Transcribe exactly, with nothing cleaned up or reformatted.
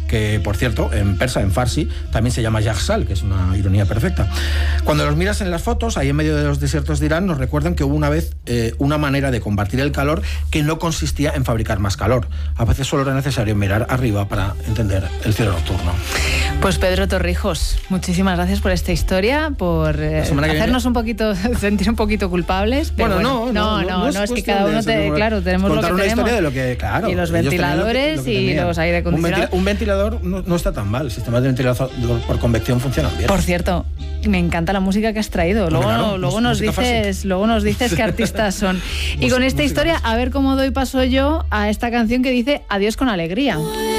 que, por cierto, en persa, en farsi, también se llama Yagsal, que es una ironía perfecta. Cuando los miras en las fotos, ahí en medio de los desiertos de Irán, nos recuerdan que hubo una vez eh, una manera de combatir el calor que no consistía en fabricar más calor. A veces solo era necesario mirar arriba para entender el cielo nocturno. Pues Pedro Torrijos, muchísimas gracias por esta historia, por eh, hacernos viene... un poquito, sentir un poquito culpables. Pero bueno, bueno, no, no, no, no, no, es, no, es que cada uno, te, eso, claro, tenemos lo que una tenemos. Historia de lo que, claro, y los ventiladores lo que, lo que y los aire acondicionados. Un, ventila, un ventilador no, no está tan mal, el sistema de ventilador por convección funciona bien. Por cierto, me encanta la música que has traído. Luego, claro, luego, nos dices, luego nos dices qué artistas son. Y con esta historia, a ver cómo doy paso yo a esta canción que dice Adiós con alegría.